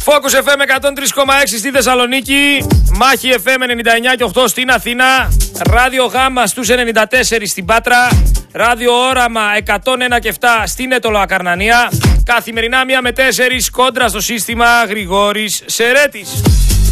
Focus FM 103,6 στη Θεσσαλονίκη, Μάχη FM 99 και 8 στην Αθήνα, Ράδιο Γάμα στους 94 στην Πάτρα, Ράδιο Όραμα 101 και 7 στην Αιτωλοακαρνανία. Καθημερινά 1 με 4 κόντρα στο σύστημα Γρηγόρης Σερέτης.